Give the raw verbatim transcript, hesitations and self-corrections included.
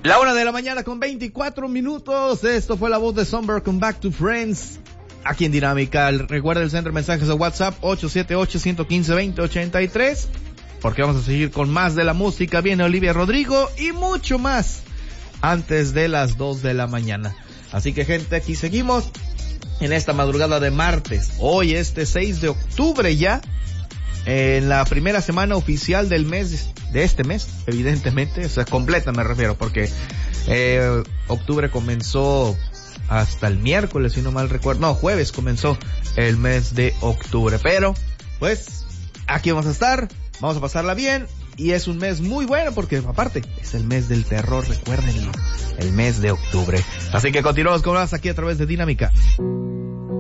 La una de la mañana con veinticuatro minutos. Esto fue la voz de Somber con Back to Friends. Aquí en Dinámica. Recuerda el centro de mensajes de WhatsApp ocho siete ocho, uno uno cinco, dos cero ocho tres. Porque vamos a seguir con más de la música. Viene Olivia Rodrigo y mucho más antes de las dos de la mañana. Así que, gente, aquí seguimos en esta madrugada de martes. Hoy, este seis de octubre ya. En la primera semana oficial del mes, de este mes, evidentemente, o sea, completa me refiero, porque eh, octubre comenzó hasta el miércoles, si no mal recuerdo, no, jueves comenzó el mes de octubre, pero, pues, aquí vamos a estar, vamos a pasarla bien, y es un mes muy bueno, porque aparte, es el mes del terror, recuérdenlo, el mes de octubre. Así que continuamos con más aquí a través de Dinámica.